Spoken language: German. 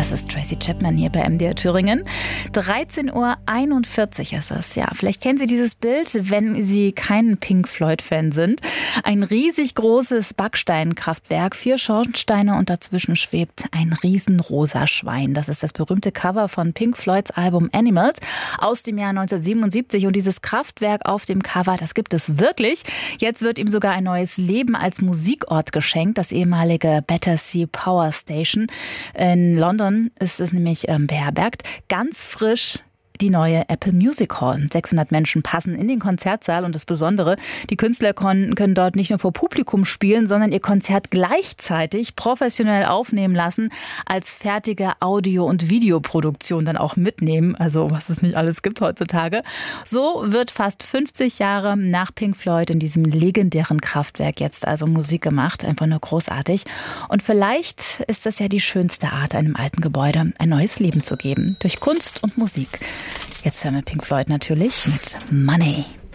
Das ist Tracy Chapman hier bei MDR Thüringen. 13:41 Uhr ist es. Ja, vielleicht kennen Sie dieses Bild, wenn Sie kein Pink Floyd-Fan sind. Ein riesig großes Backsteinkraftwerk, 4 Schornsteine und dazwischen schwebt ein riesenrosa Schwein. Das ist das berühmte Cover von Pink Floyds Album Animals aus dem Jahr 1977. Und dieses Kraftwerk auf dem Cover, das gibt es wirklich. Jetzt wird ihm sogar ein neues Leben als Musikort geschenkt. Das ehemalige Battersea Power Station in London ist es nämlich beherbergt. Ganz frisch die neue Apple Music Hall. 600 Menschen passen in den Konzertsaal und das Besondere, die Künstler können dort nicht nur vor Publikum spielen, sondern ihr Konzert gleichzeitig professionell aufnehmen lassen, als fertige Audio- und Videoproduktion dann auch mitnehmen. Also was es nicht alles gibt heutzutage. So wird fast 50 Jahre nach Pink Floyd in diesem legendären Kraftwerk jetzt also Musik gemacht. Einfach nur großartig. Und vielleicht ist das ja die schönste Art, einem alten Gebäude ein neues Leben zu geben. Durch Kunst und Musik. Jetzt hören wir Pink Floyd natürlich mit Money.